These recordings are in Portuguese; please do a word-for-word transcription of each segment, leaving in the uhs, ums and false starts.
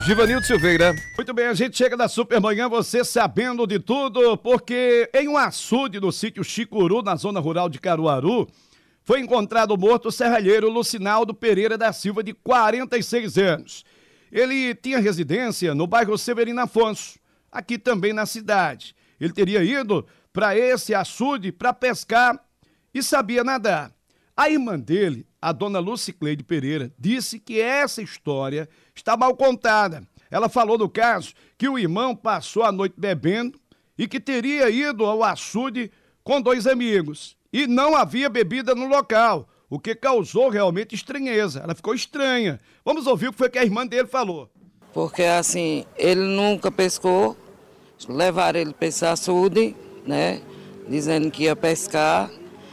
Givanildo Silveira. Muito bem, a gente chega da Supermanhã, você sabendo de tudo, porque em um açude no sítio Chicuru, na zona rural de Caruaru, foi encontrado morto o serralheiro Lucinaldo Pereira da Silva, de quarenta e seis anos. Ele tinha residência no bairro Severino Afonso, aqui também na cidade. Ele teria ido para esse açude para pescar e sabia nadar. A irmã dele, a dona Lucicleide Pereira, disse que essa história está mal contada. Ela falou no caso que o irmão passou a noite bebendo e que teria ido ao açude com dois amigos. E não havia bebida no local, o que causou realmente estranheza. Ela ficou estranha. Vamos ouvir o que foi que a irmã dele falou. Porque assim, ele nunca pescou, levaram ele para esse açude, né, dizendo que ia pescar.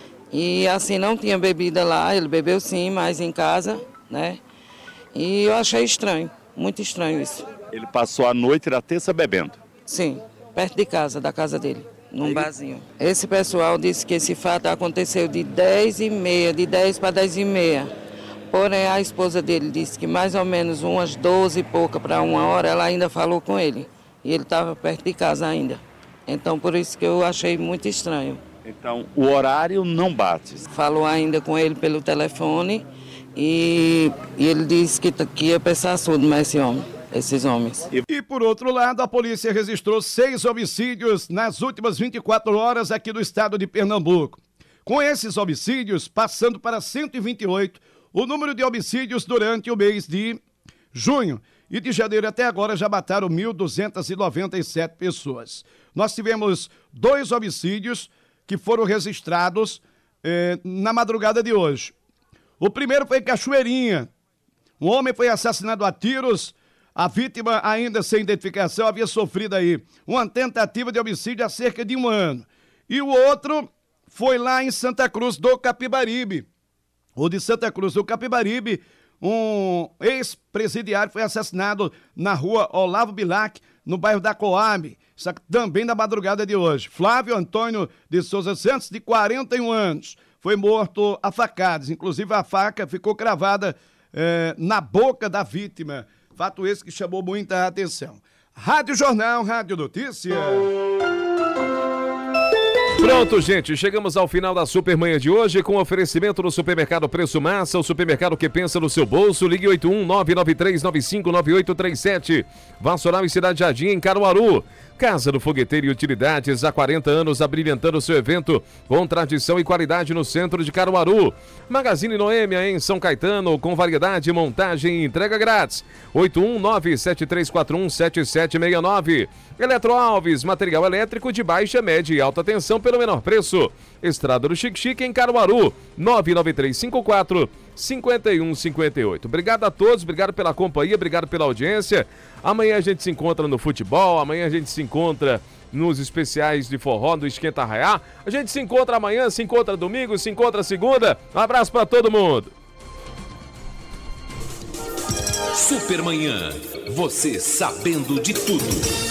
E assim, não tinha bebida lá, ele bebeu sim, mas em casa, né? E eu achei estranho, muito estranho isso. Ele passou a noite da terça bebendo? Sim, perto de casa, da casa dele, num barzinho. Esse pessoal disse que esse fato aconteceu de dez e meia, de dez para dez e meia. Porém, a esposa dele disse que mais ou menos umas doze e pouca para uma hora, ela ainda falou com ele. E ele estava perto de casa ainda. Então, por isso que eu achei muito estranho. Então, o horário não bate. Falou ainda com ele pelo telefone e, e ele disse que, que ia pensar surdo, mas esse homem, esses homens. E por outro lado, a polícia registrou seis homicídios nas últimas vinte e quatro horas aqui do estado de Pernambuco. Com esses homicídios, passando para cento e vinte e oito, o número de homicídios durante o mês de junho. E de janeiro até agora já mataram mil duzentas e noventa e sete pessoas. Nós tivemos dois homicídios que foram registrados eh, na madrugada de hoje. O primeiro foi em Cachoeirinha. Um homem foi assassinado a tiros. A vítima, ainda sem identificação, havia sofrido aí uma tentativa de homicídio há cerca de um ano. E o outro foi lá em Santa Cruz do Capibaribe. O de Santa Cruz do Capibaribe, um ex-presidiário foi assassinado na rua Olavo Bilac, no bairro da Coab. Isso aqui também na madrugada de hoje. Flávio Antônio de Souza Santos, de quarenta e um anos, foi morto a facadas. Inclusive a faca ficou cravada eh, na boca da vítima. Fato esse que chamou muita atenção. Rádio Jornal, Rádio Notícia. Pronto, gente, chegamos ao final da Supermanhã de hoje com oferecimento no Supermercado Preço Massa, o supermercado que pensa no seu bolso. Ligue oito um nove nove três nove cinco nove oito três sete. Vassoral e Cidade Jardim, em Caruaru. Casa do Fogueteiro e Utilidades, há quarenta anos abrilhantando seu evento com tradição e qualidade no centro de Caruaru. Magazine Noêmia, em São Caetano, com variedade, montagem e entrega grátis. oito um nove sete três quatro um sete sete seis nove. Eletro Alves, material elétrico de baixa, média e alta tensão pelo menor preço. Estrada do Chique Chique, em Caruaru, nove nove três cinco quatro cinco um cinco oito. Obrigado a todos, obrigado pela companhia, obrigado pela audiência. Amanhã a gente se encontra no futebol, amanhã a gente se encontra nos especiais de forró do Esquenta Arraiá. A gente se encontra amanhã, se encontra domingo, se encontra segunda. Um abraço pra todo mundo. Supermanhã, você sabendo de tudo.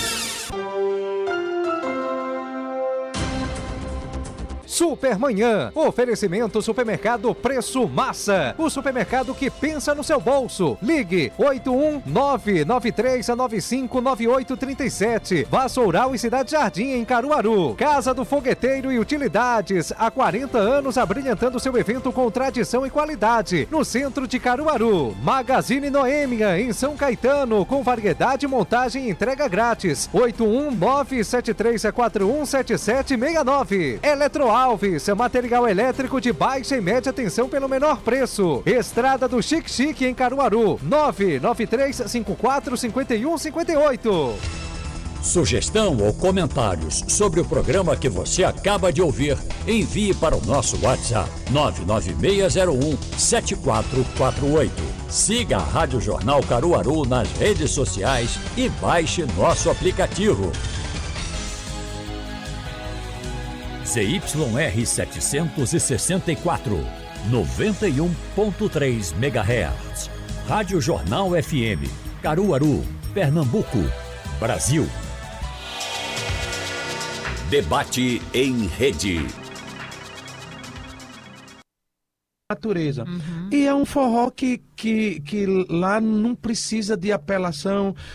Supermanhã, oferecimento Supermercado Preço Massa, o supermercado que pensa no seu bolso. Ligue oito um nove nove três nove cinco nove oito três sete. Vassoural e Cidade Jardim, em Caruaru. Casa do Fogueteiro e Utilidades, há quarenta anos abrilhantando seu evento com tradição e qualidade, no centro de Caruaru. Magazine Noêmia, em São Caetano, com variedade, montagem e entrega grátis. oito um nove sete três quatro um sete sete seis nove. Eletro Alves, material elétrico de baixa e média tensão pelo menor preço. Estrada do Chique Chique, em Caruaru, nove nove três cinco quatro cinco um cinco oito. Sugestão ou comentários sobre o programa que você acaba de ouvir, envie para o nosso WhatsApp nove nove seis zero um sete quatro quatro oito. Siga a Rádio Jornal Caruaru nas redes sociais e baixe nosso aplicativo. Z Y R setecentos e sessenta e quatro, noventa e um ponto três megahertz. Rádio Jornal F M, Caruaru, Pernambuco, Brasil. Debate em rede. Natureza. Uhum. E é um forró que, que, que lá não precisa de apelação,